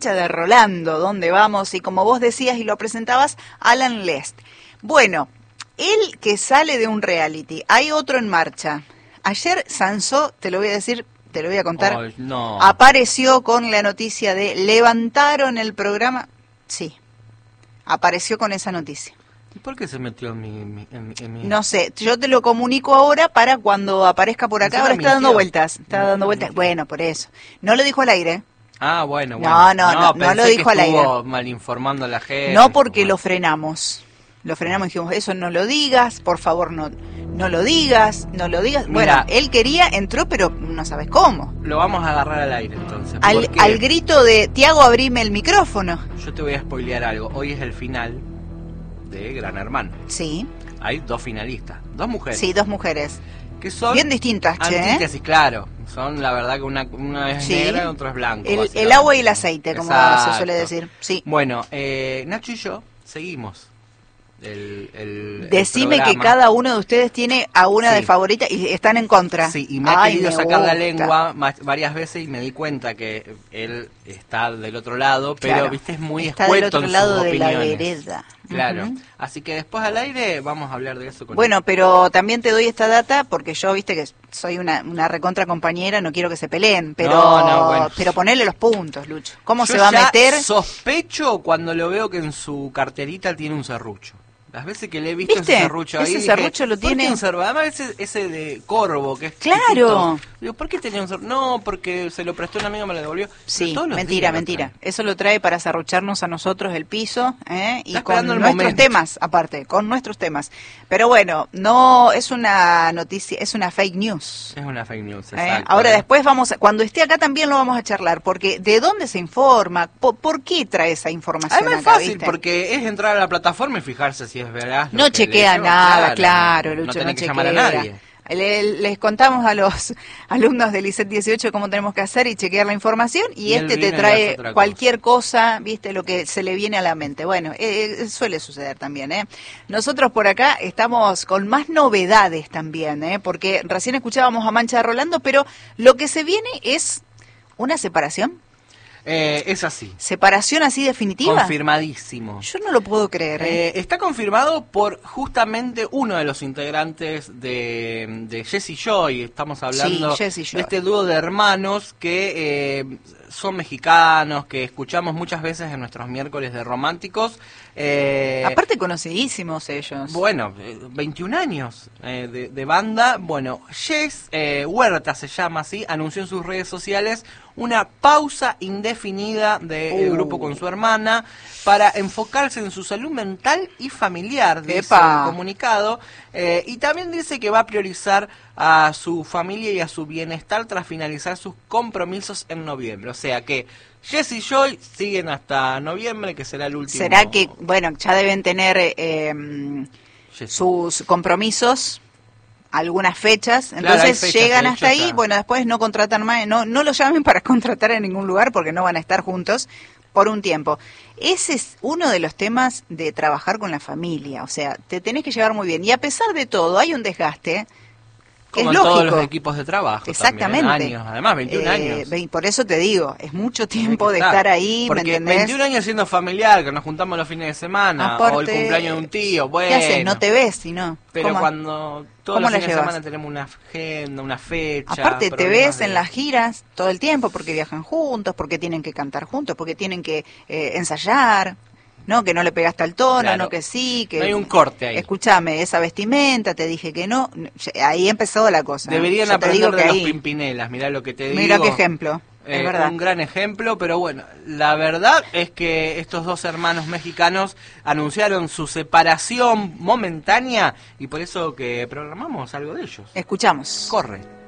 de Rolando, ¿dónde vamos? Y como vos decías y lo presentabas, Alan Lest. Bueno, él que sale de un reality, hay otro en marcha. Ayer Sansó, te lo voy a decir, te lo voy a contar, oh, no. apareció con la noticia de levantaron el programa. Sí, apareció con esa noticia. ¿Y por qué se metió en mi... No sé, yo te lo comunico ahora para cuando aparezca por acá. Ahora está dando vueltas, Bueno, por eso. No lo dijo al aire. Ah, bueno. No lo dijo al aire. Mal informando a la gente. No, porque lo frenamos. Lo frenamos y dijimos, eso no lo digas, por favor, no lo digas. Mira, bueno, él quería, entró, pero no sabes cómo. Lo vamos a agarrar al aire, entonces. Al grito de, Tiago, abrime el micrófono. Yo te voy a spoilear algo. Hoy es el final de Gran Hermano. Sí. Hay 2 finalistas, 2 mujeres. Sí, 2 mujeres. Que son bien distintas, antítesis, claro. Son, la verdad, que una es negra y otra es blanca. El agua y el aceite, como se suele decir. Sí. Bueno, Nacho y yo seguimos Decime el que cada uno de ustedes tiene a una de favorita y están en contra. Sí, y me ha querido sacar la lengua varias veces y me di cuenta que él está del otro lado, pero claro, viste, es muy está escueto del otro en lado sus de opiniones. la vereda. Claro, así que después al aire vamos a hablar de eso con bueno, él. Pero también te doy esta data porque yo, viste que soy una recontra compañera, no quiero que se peleen, pero pero ponerle los puntos, Lucho. ¿Cómo yo se va a meter? Sospecho cuando lo veo que en su carterita tiene un serrucho. Las veces que le he visto ¿viste? ese serrucho ahí, ese serrucho lo tiene. Además ese de corvo, que es claro. chiquito. Digo, ¿por qué tenía un serrucho? No, porque se lo prestó un amigo, me lo devolvió. Sí, mentira. Eso lo trae para serrucharnos a nosotros el piso, y con nuestros temas, aparte, con nuestros temas. Pero bueno, no es una noticia, es una fake news. Es una fake news, exacto. Ahora después cuando esté acá también lo vamos a charlar, porque ¿de dónde se informa? ¿Por qué trae esa información además acá, es fácil, ¿viste? Porque es entrar a la plataforma y fijarse si es verdad. No chequea nada, claro, Lucho, no tenés que chequea. llamar a nadie. Les contamos a los alumnos del ICET 18 cómo tenemos que hacer y chequear la información y te trae cualquier cosa, viste, lo que se le viene a la mente. Bueno, suele suceder también, Nosotros por acá estamos con más novedades también, porque recién escuchábamos a Mancha de Rolando, pero lo que se viene es una separación. Es así. ¿Separación así definitiva? Confirmadísimo. Yo no lo puedo creer. Está confirmado por justamente uno de los integrantes de Jesse Joy. Estamos hablando de este dúo de hermanos que son mexicanos, que escuchamos muchas veces en nuestros miércoles de románticos. Aparte conocidísimos ellos. Bueno, 21 años de banda. Bueno, Jess Huerta se llama así, anunció en sus redes sociales una pausa indefinida del grupo con su hermana para enfocarse en su salud mental y familiar, dice el comunicado, y también dice que va a priorizar a su familia y a su bienestar tras finalizar sus compromisos en noviembre. O sea que Jess y Joy siguen hasta noviembre, que será el último. ¿Será que, ya deben tener sus compromisos, algunas fechas, entonces claro, llegan hasta ahí, ya. Bueno, después no contratan más, no lo llamen para contratar en ningún lugar porque no van a estar juntos por un tiempo. Ese es uno de los temas de trabajar con la familia, o sea, te tenés que llevar muy bien, y a pesar de todo hay un desgaste. Como es en lógico. Todos los equipos de trabajo. Exactamente. También, años, además 21 años. Por eso te digo, es mucho tiempo de estar ahí, porque ¿me entendés? 21 años siendo familiar, que nos juntamos los fines de semana, aparte, o el cumpleaños de un tío, bueno. ¿Qué haces? No te ves, sino. Pero cuando todos los fines de semana tenemos una agenda, una fecha. Aparte te ves en las giras todo el tiempo, porque viajan juntos, porque tienen que cantar juntos, porque tienen que ensayar. No, que no le pegaste al tono, claro. No que sí, que... No hay un corte ahí. Escúchame, esa vestimenta, te dije que no. Ahí empezó la cosa. Deberían aprender de los Pimpinelas, mirá lo que te digo. Mirá qué ejemplo, es verdad. Un gran ejemplo, pero bueno, la verdad es que estos dos hermanos mexicanos anunciaron su separación momentánea y por eso que programamos algo de ellos. Escuchamos. Corre.